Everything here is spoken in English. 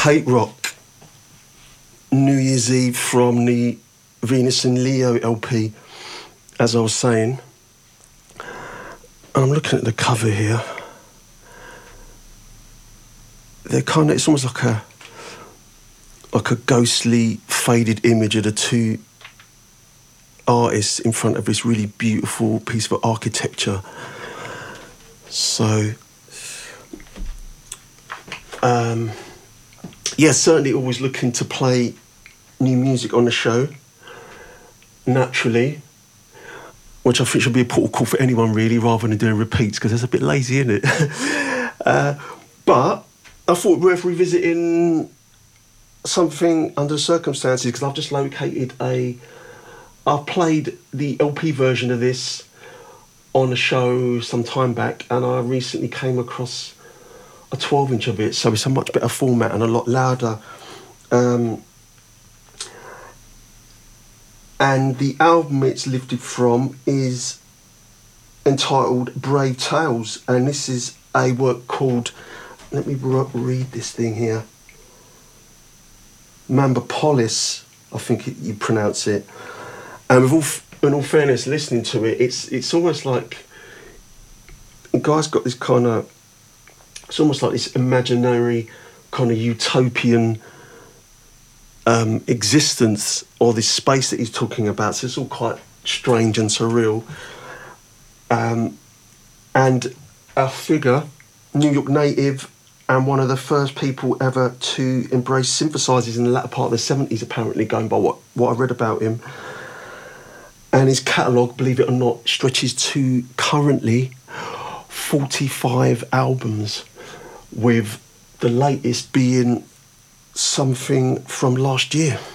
Hate Rock, New Year's Eve from the Venus and Leo LP, as I was saying. And I'm looking at the cover here. They're kind of, it's almost like a ghostly, faded image of the two artists in front of this really beautiful piece of architecture. So, yeah, certainly always looking to play new music on the show, naturally, which I think should be a portal call for anyone really, rather than doing repeats, because it's a bit lazy, isn't it? But I thought worth revisiting something under the circumstances, because I've just located I've played the LP version of this on a show some time back, and I recently came across a 12-inch of it, so it's a much better format and a lot louder. And the album it's lifted from is entitled Brave Tales, and this is a work called, let me read this thing here, Mambopolis, I think you pronounce it. And in all fairness, listening to it, it's almost like the guy's got this kind of, it's almost like this imaginary kind of utopian existence, or this space that he's talking about. So it's all quite strange and surreal. And a figure, New York native, and one of the first people ever to embrace synthesizers in the latter part of the 70s, apparently, going by what I read about him. And his catalogue, believe it or not, stretches to currently 45 albums, with the latest being something from last year.